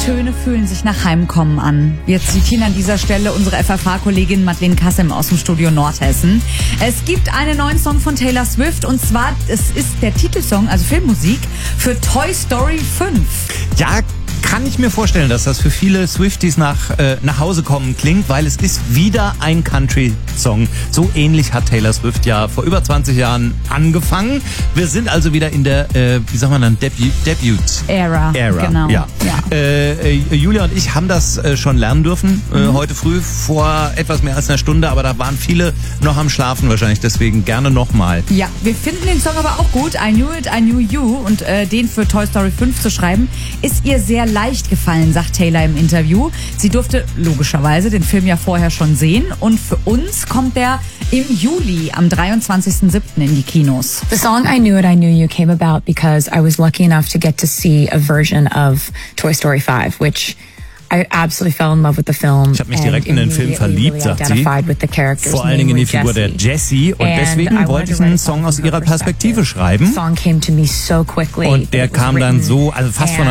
Töne fühlen sich nach Heimkommen an. Wir zitieren an dieser Stelle unsere FFH-Kollegin Madeleine Kassem aus dem Studio Nordhessen. Es gibt einen neuen Song von Taylor Swift und zwar, es ist der Titelsong, also Filmmusik, für Toy Story 5. Ja, kann ich mir vorstellen, dass das für viele Swifties nach Hause kommen klingt, weil es ist wieder ein Country-Song. So ähnlich hat Taylor Swift ja vor über 20 Jahren angefangen. Wir sind also wieder in der, wie sagt man dann, Debut-Ära. Genau. Ja. Julia und ich haben das schon lernen dürfen, heute früh vor etwas mehr als einer Stunde, aber da waren viele noch am Schlafen wahrscheinlich, deswegen gerne nochmal. Ja, wir finden den Song aber auch gut. I Knew It, I Knew You, und den für Toy Story 5 zu schreiben, ist ihr sehr leicht gefallen, sagt Taylor im Interview. Sie durfte logischerweise den Film ja vorher schon sehen und für uns kommt der im Juli am 23.07. in die Kinos. The song I Knew It, I Knew You came about because I was lucky enough to get to see a version of Toy Story 5, which I absolutely fell in love with the film. Ich habe mich direkt in den Film verliebt, sagt sie. Vor allen Dingen in die Figur der Jessie. Und deswegen wollte ich einen Song aus ihrer Perspektive schreiben. Und der kam dann so, also fast von